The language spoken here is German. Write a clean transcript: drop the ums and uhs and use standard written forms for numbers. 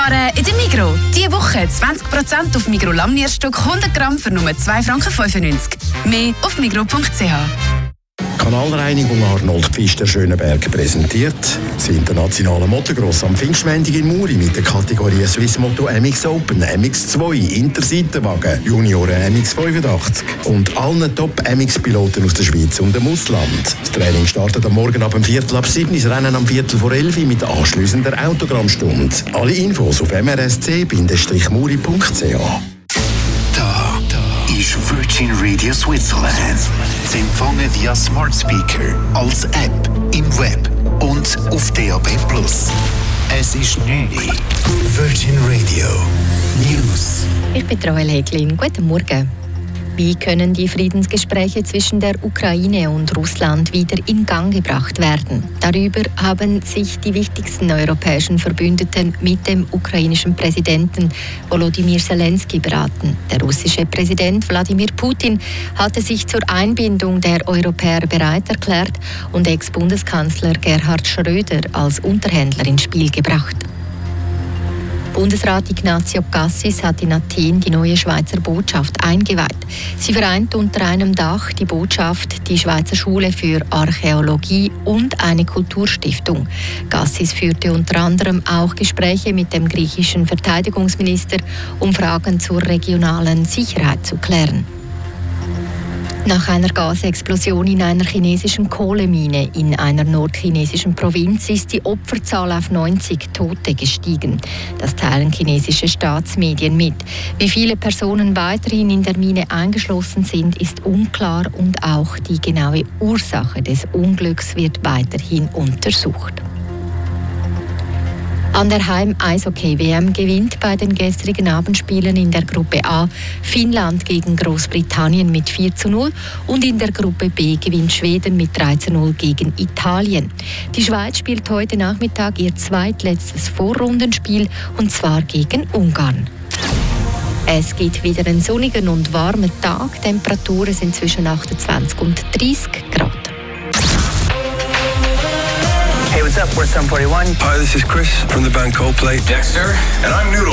Sparen in der Migros. Diese Woche 20% auf Migros Lamnierstück 100 Gramm für nur 2,95 Franken. Mehr auf migros.ch. Kanalreinigung Arnold Pfister Schöneberg präsentiert das internationale Motocross am Pfingstmontag in Muri mit der Kategorie Swiss Moto MX Open, MX2, Interseitenwagen, Junioren MX 85 und allen Top-MX-Piloten aus der Schweiz und dem Ausland. Das Training startet am Morgen ab dem 7:15, das Rennen am 11:15 mit anschliessender Autogrammstunde. Alle Infos auf mrsc-muri.ch. Ist Virgin Radio Switzerland. Zu empfangen via Smart Speaker, als App, im Web und auf DAB+. Es ist 9 Uhr. Virgin Radio News. Ich bin Joel Heglin. Guten Morgen. Wie können die Friedensgespräche zwischen der Ukraine und Russland wieder in Gang gebracht werden? Darüber haben sich die wichtigsten europäischen Verbündeten mit dem ukrainischen Präsidenten Volodymyr Zelensky beraten. Der russische Präsident Wladimir Putin hatte sich zur Einbindung der Europäer bereit erklärt und Ex-Bundeskanzler Gerhard Schröder als Unterhändler ins Spiel gebracht. Bundesrat Ignazio Cassis hat in Athen die neue Schweizer Botschaft eingeweiht. Sie vereint unter einem Dach die Botschaft, die Schweizer Schule für Archäologie und eine Kulturstiftung. Cassis führte unter anderem auch Gespräche mit dem griechischen Verteidigungsminister, um Fragen zur regionalen Sicherheit zu klären. Nach einer Gasexplosion in einer chinesischen Kohlemine in einer nordchinesischen Provinz ist die Opferzahl auf 90 Tote gestiegen. Das teilen chinesische Staatsmedien mit. Wie viele Personen weiterhin in der Mine eingeschlossen sind, ist unklar und auch die genaue Ursache des Unglücks wird weiterhin untersucht. An der Heim-Eishockey-WM gewinnt bei den gestrigen Abendspielen in der Gruppe A Finnland gegen Großbritannien mit 4:0 und in der Gruppe B gewinnt Schweden mit 3:0 gegen Italien. Die Schweiz spielt heute Nachmittag ihr zweitletztes Vorrundenspiel und zwar gegen Ungarn. Es gibt wieder einen sonnigen und warmen Tag. Temperaturen sind zwischen 28 und 30 Grad. Hey, what's up? We're Sum 41. Hi, this is Chris from the band Coldplay. Dexter, and I'm Noodle.